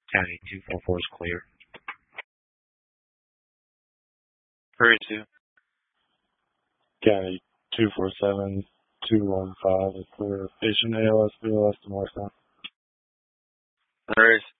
County 244 is clear. Prairie 2. County 247-215 is clear. Patient ALS, BLS to Marshall. Prairie